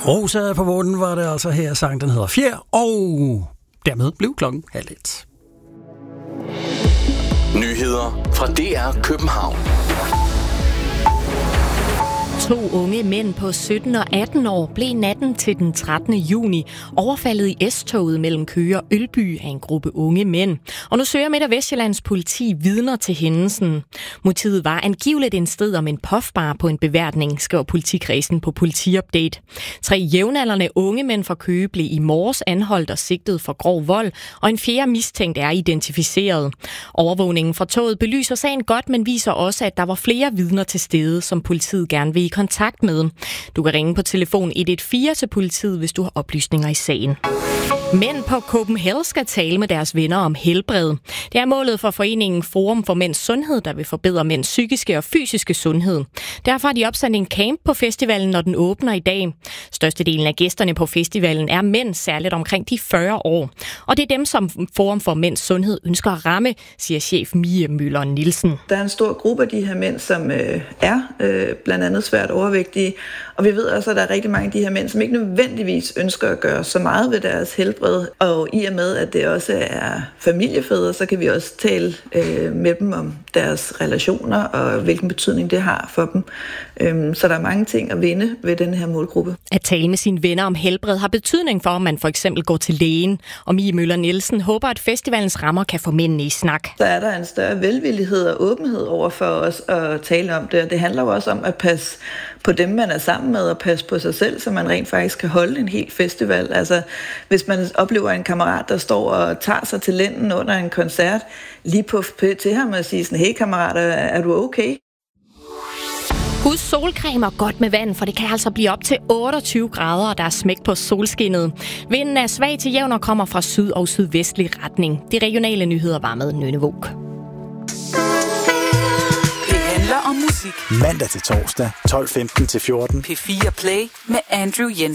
Rosa på munden var det altså her. Sang den hedder Fjer, og dermed blev klokken 12:30. Nyheder fra DR København. 2 unge mænd på 17 og 18 år blev natten til den 13. juni overfaldet i S-toget mellem Køge og Ølby af en gruppe unge mænd. Og nu søger Midt- og Vestjyllands politi vidner til hændelsen. Motivet var angiveligt en strid om en puffbar på en beværtning, skriver politikredsen på Politiupdate. 3 jævnaldrende unge mænd fra Køge blev i morges anholdt og sigtet for grov vold, og en 4. mistænkt er identificeret. Overvågningen fra toget belyser sagen godt, men viser også, at der var flere vidner til stede, som politiet gerne vil i kontakt med. Du kan ringe på telefon 114 til politiet, hvis du har oplysninger i sagen. Mænd på Copenhagen skal tale med deres venner om helbred. Det er målet for foreningen Forum for Mænds Sundhed, der vil forbedre mænds psykiske og fysiske sundhed. Derfor har de opsat en camp på festivalen, når den åbner i dag. Størstedelen af gæsterne på festivalen er mænd, særligt omkring de 40 år. Og det er dem, som Forum for Mænds Sundhed ønsker at ramme, siger chef Mie Møller Nielsen. Der er en stor gruppe af de her mænd, som er blandt andet svært overvægtige. Og vi ved også, at der er rigtig mange af de her mænd, som ikke nødvendigvis ønsker at gøre så meget ved deres helbred. Og i og med, at det også er familiefædre, så kan vi også tale med dem om deres relationer og hvilken betydning det har for dem. Så der er mange ting at vinde ved den her målgruppe. At tale med sine venner om helbred har betydning for, om man for eksempel går til lægen. Og Mie Møller Nielsen håber, at festivalens rammer kan få mændene i snak. Så er der en større velvillighed og åbenhed over for os at tale om det. Og det handler jo også om at passe på dem, man er sammen med, og passe på sig selv, så man rent faktisk kan holde en hel festival. Altså, hvis man oplever en kammerat, der står og tager sig til lænden under en koncert, lige på til ham og sige sådan, hey kammerat, er du okay? Husk solcreme og godt med vand, for det kan altså blive op til 28 grader, og der er smæk på solskinnet. Vinden er svag til jævn og kommer fra syd- og sydvestlig retning. De regionale nyheder var med Nynne Våg. Om musik. Mandag til torsdag, 12:15 til 14. P4 Play med Andrew Jensen.